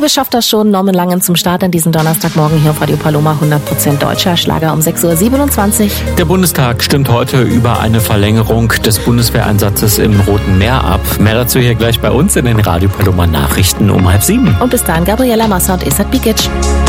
Liebe schafft das schon. Norman Langen zum Start an diesem Donnerstagmorgen hier auf Radio Paloma. 100% deutscher Schlager um 6.27 Uhr. Der Bundestag stimmt heute über eine Verlängerung des Bundeswehreinsatzes im Roten Meer ab. Mehr dazu hier gleich bei uns in den Radio Paloma Nachrichten um 6:30. Und bis dahin Gabriela Massa und Esat Bikic.